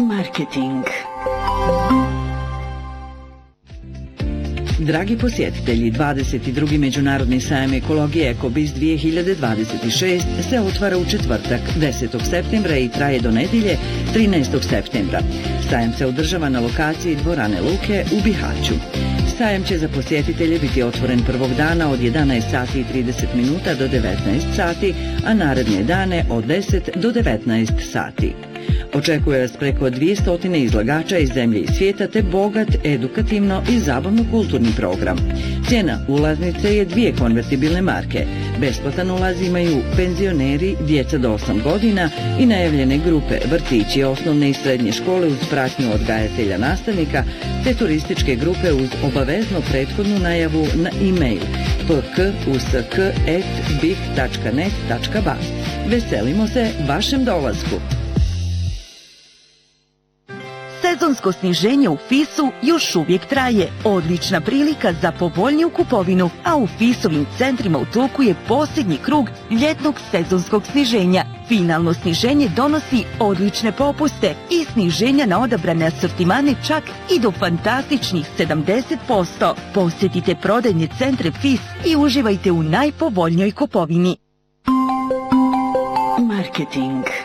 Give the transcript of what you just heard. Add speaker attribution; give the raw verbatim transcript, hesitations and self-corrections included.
Speaker 1: Marketing. Dragi posjetitelji, dvadeset drugi Međunarodni sajam ekologije EkoBiz dvije hiljade dvadeset šest se otvara u četvrtak, desetog septembra i traje do nedjelje, trinaestog septembra. Sajam se održava na lokaciji Dvorane Luke u Bihaću. Sajam će za posjetitelje biti otvoren prvog dana od jedanaest sati i trideset minuta do devetnaest sati, a naredne dane od deset do devetnaest sati. Očekuje vas preko dvjesto izlagača iz zemlje i svijeta te bogat, edukativno i zabavno-kulturni program. Cijena ulaznice je dvije konvertibilne marke. Besplatan ulaz imaju penzioneri, djeca do osam godina i najavljene grupe, vrtići, osnovne i srednje škole uz pratnju odgajatelja nastavnika te turističke grupe uz obavezno prethodnu najavu na e-mail p k u s k at bih tačka net tačka b a. Veselimo se vašem dolasku!
Speaker 2: Sezonsko sniženje u Fisu još uvijek traje. Odlična prilika za povoljniju kupovinu, a u Fisovim centrima u toku je posljednji krug ljetnog sezonskog sniženja. Finalno sniženje donosi odlične popuste i sniženja na odabrane asortimane čak i do fantastičnih sedamdeset posto. Posjetite prodajne centre Fis i uživajte u najpovoljnijoj kupovini.
Speaker 1: Marketing.